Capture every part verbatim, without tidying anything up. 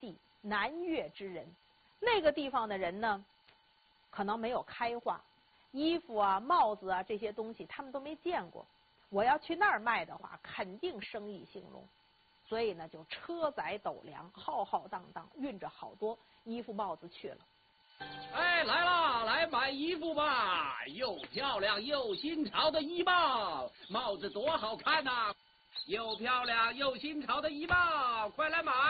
地，南越之人。那个地方的人呢，可能没有开化，衣服啊、帽子啊这些东西他们都没见过。我要去那儿卖的话，肯定生意兴隆。所以呢，就车载斗量，浩浩荡荡运着好多衣服帽子去了。 哎，来啦，来买衣服吧！又漂亮又新潮的衣帽，帽子多好看呐、啊！又漂亮又新潮的衣帽，快来买！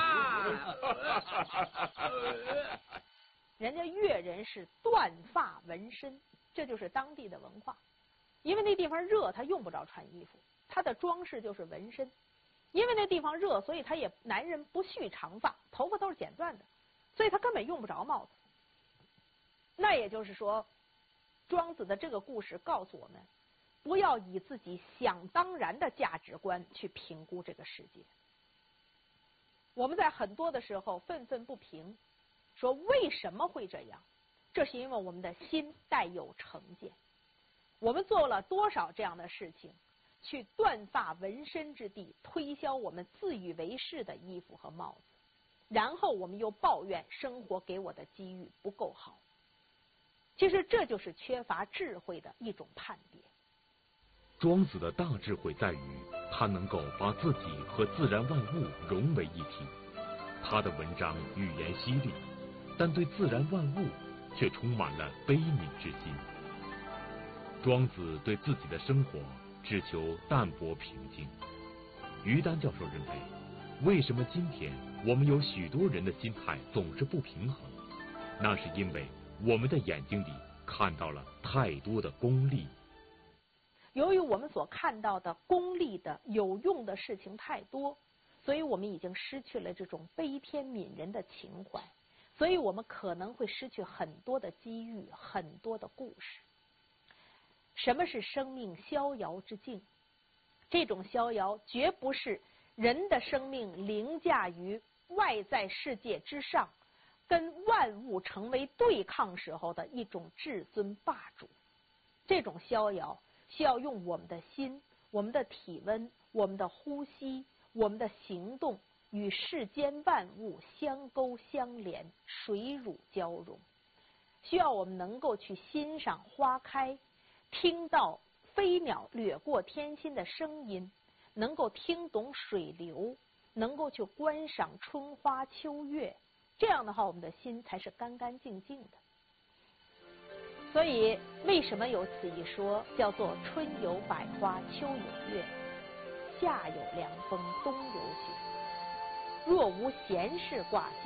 人家越人是断发纹身，这就是当地的文化。因为那地方热，他用不着穿衣服，他的装饰就是纹身。因为那地方热，所以他也男人不蓄长发，头发都是剪断的，所以他根本用不着帽子。那也就是说，庄子的这个故事告诉我们，不要以自己想当然的价值观去评估这个世界。我们在很多的时候愤愤不平，说为什么会这样？这是因为我们的心带有成见。我们做了多少这样的事情，去断发纹身之地推销我们自以为是的衣服和帽子，然后我们又抱怨生活给我的机遇不够好。其实这就是缺乏智慧的一种判别。 庄子的大智慧在于，他能够把自己和自然万物融为一体。他的文章语言犀利，但对自然万物却充满了悲悯之心。庄子对自己的生活只求淡泊平静。于丹教授认为，为什么今天我们有许多人的心态总是不平衡？那是因为我们的眼睛里看到了太多的功利。 由于我们所看到的功利的有用的事情太多，所以我们已经失去了这种悲天悯人的情怀，所以我们可能会失去很多的机遇，很多的故事。什么是生命逍遥之境？这种逍遥绝不是人的生命凌驾于外在世界之上，跟万物成为对抗时候的一种至尊霸主。这种逍遥需要用我们的心、我们的体温、我们的呼吸、我们的行动与世间万物相勾相连，水乳交融。需要我们能够去欣赏花开，听到飞鸟掠过天心的声音，能够听懂水流，能够去观赏春花秋月。这样的话，我们的心才是干干净净的。所以为什么有此一说，叫做春有百花，秋有月，夏有凉风，冬有雪。若无闲事挂心，